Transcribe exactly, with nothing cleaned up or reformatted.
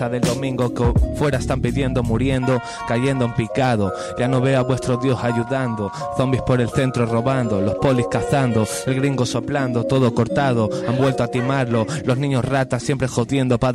del domingo que fuera están pidiendo, muriendo, cayendo en picado. Ya no veo a vuestro Dios ayudando. Zombies por el centro robando, los polis cazando, el gringo soplando, todo cortado. Han vuelto a timarlo, los niños ratas siempre jodiendo para